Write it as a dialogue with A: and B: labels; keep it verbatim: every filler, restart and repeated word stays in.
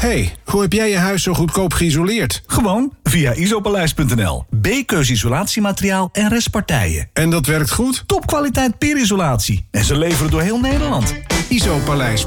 A: hey, hoe heb jij je huis zo goedkoop geïsoleerd?
B: Gewoon via isopaleis punt n l. B-keus isolatiemateriaal en restpartijen.
A: En dat werkt goed?
B: Topkwaliteit peerisolatie. En ze leveren door heel Nederland.
A: Isopaleis.